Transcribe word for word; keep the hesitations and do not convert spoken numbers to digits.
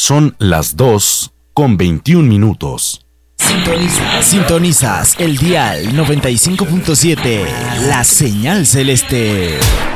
Son las dos con veintiún minutos. Sintonizas, sintonizas el dial noventa y cinco punto siete, la señal celeste.